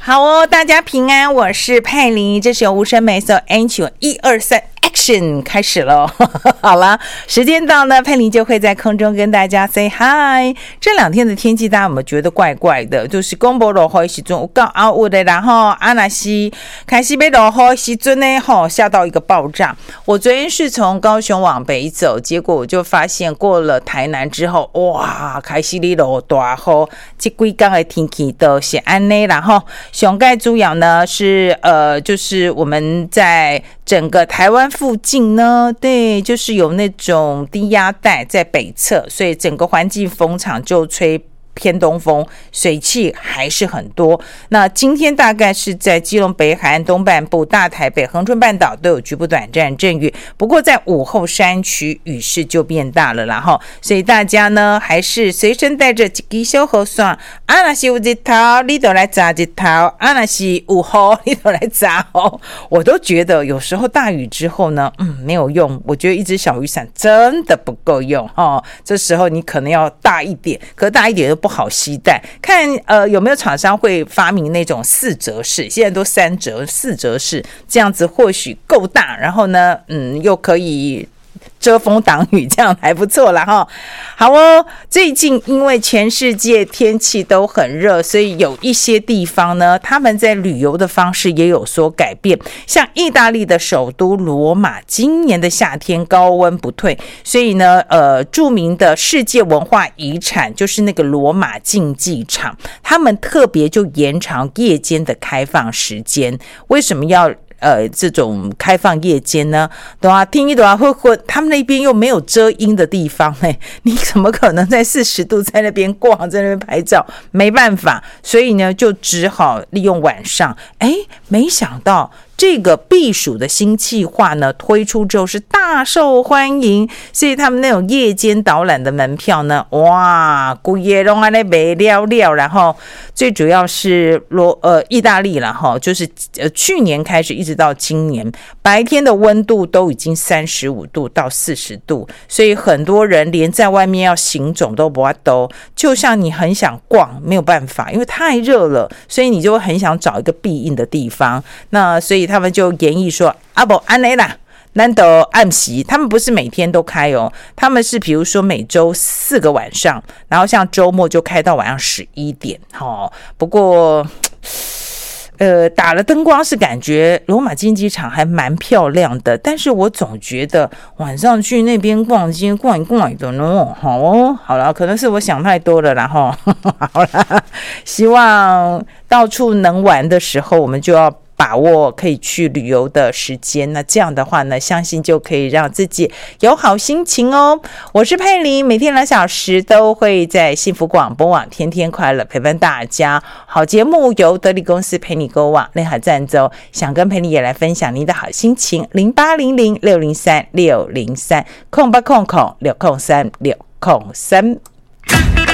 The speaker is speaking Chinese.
好哦，大家平安，我是佩玲，这是由无声美手 Angel 123 Action 开始了。好了，时间到呢，佩玲就会在空中跟大家 say hi。这两天的天气，大家有没有觉得怪怪的？就是公布落雨的时阵有够凹雾的，然后那是开始要落雨的时阵呢，下到一个爆炸。我昨天是从高雄往北走，结果我就发现过了台南之后，哇，开始咧落大雨，这几天的天气都是安内，然后上盖主要呢是就是我们在整个台湾附近呢，对，就是有那种低压带在北侧，所以整个环境风场就吹偏东风，水汽还是很多。那今天大概是在基隆北海岸东半部、大台北、恒春半岛都有局部短暂阵雨，不过在午后山区雨势就变大了啦齁，所以大家呢还是随身带着一支小雨伞，若是有日头你就来砸日头，若是有雨你就来砸雨。我都觉得有时候大雨之后呢没有用，我觉得一支小雨伞真的不够用齁，这时候你可能要大一点，可大一点又不好携带，看有没有厂商会发明那种4折式，现在都3折4折式，这样子或许够大，然后呢又可以遮风挡雨，这样还不错啦齁。好哦，最近因为全世界天气都很热，所以有一些地方呢，他们在旅游的方式也有所改变。像意大利的首都罗马，今年的夏天高温不退，所以呢，著名的世界文化遗产就是那个罗马竞技场，他们特别就延长夜间的开放时间。为什么要这种开放夜间呢？对啊，听一段会他们那边又没有遮阴的地方你怎么可能在40度在那边逛，在那边拍照？没办法，所以呢就只好利用晚上。没想到这个避暑的新企划呢推出之后是大受欢迎，所以他们那种夜间导览的门票呢，哇，整个都在那卖了了，然后最主要是意大利啦齁，就是去年开始一直到今年，白天的温度都已经35度到40度，所以很多人连在外面要行走都不都，就像你很想逛，没有办法，因为太热了，所以你就会很想找一个避阴的地方。那所以他们就建议说不安内啦，难得暗时，他们不是每天都开哦，他们是比如说每周4个晚上，然后像周末就开到晚上11点不过打了灯光是感觉罗马竞技场还蛮漂亮的，但是我总觉得晚上去那边逛街逛一逛的好了，可能是我想太多了啦齁。好了，希望到处能玩的时候我们就要把握可以去旅游的时间，那这样的话呢，相信就可以让自己有好心情哦。我是佩玲，每天2小时都会在幸福广播网天天快乐陪伴大家。好节目由得力公司陪你购网内海赞助，想跟佩玲也来分享您的好心情，0800603603 0800603603。